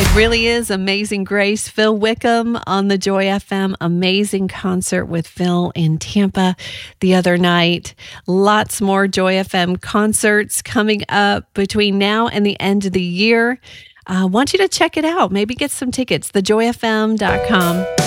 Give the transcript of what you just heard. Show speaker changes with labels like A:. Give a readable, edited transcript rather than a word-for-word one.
A: It really is Amazing Grace. Phil Wickham on the Joy FM. Amazing concert with Phil in Tampa the other night. Lots more Joy FM concerts coming up between now and the end of the year. I want you to check it out. Maybe get some tickets. thejoyfm.com.